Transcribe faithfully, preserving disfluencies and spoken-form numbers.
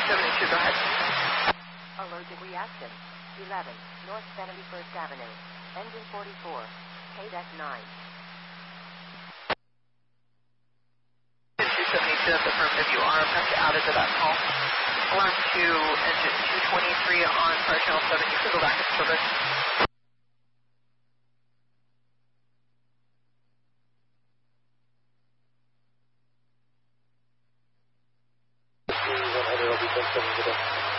seventy-two, go ahead. Allergic reaction. eleven, North seventy-first Avenue. Engine forty-four. K D E C nine. two seventy-two, that's affirmative. You are pressed out into that call. Alarm to engine two twenty-three on Fire Channel seven. You can go back to service. one hundred will be ten seventy today.